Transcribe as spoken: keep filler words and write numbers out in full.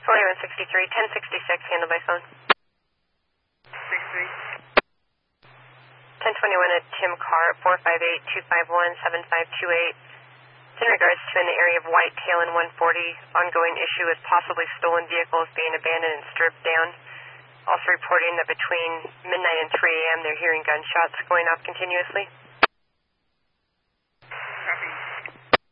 forty-one sixty-three, ten sixty-six, handled by phone. sixty-three. ten twenty-one at Tim Carr, four five eight, two five one, seven five two eight. It's in regards to in the area of Whitetail and one forty, ongoing issue with possibly stolen vehicles being abandoned and stripped down. Also reporting that between midnight and three a m they're hearing gunshots going off continuously.